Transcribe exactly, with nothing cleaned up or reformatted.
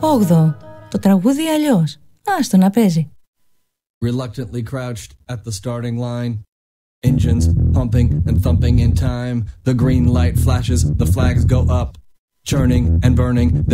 Όγδοο. Το τραγούδι αλλιώς. Άστο να παίζει. Reluctantly crouched at the starting line. Engines pumping and thumping in time. The green light flashes, the flags go up. Churning and burning,